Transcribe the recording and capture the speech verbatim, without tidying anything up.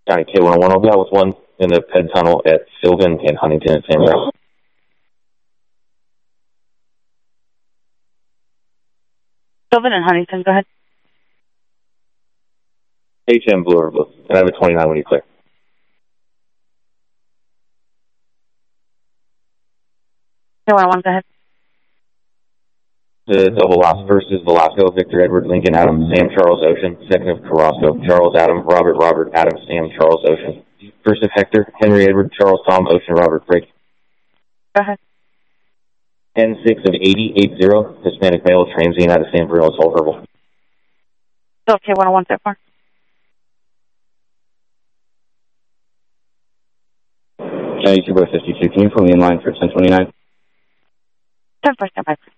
County K one oh one, I'll be out with one in the Ped Tunnel at Sylvan and Huntington at San Diego. Sylvan and Huntington, go ahead. H M Blue or Blue. And I have a twenty-nine when you clear. K one oh one, go ahead. The double loss. First is Velasco, Victor, Edward, Lincoln, Adam, Sam, Charles, Ocean. Second of Carrasco, Charles, Adam, Robert, Robert, Adam, Sam, Charles, Ocean. First of Hector, Henry, Edward, Charles, Tom, Ocean, Robert, break. Go ahead. N six of eighty, eight zero, Hispanic male, transient out of San Bruno, Soul Herbal. Still K one oh one so far. County two by fifty-two, can you put me in line for ten twenty-nine? ten four, stand by.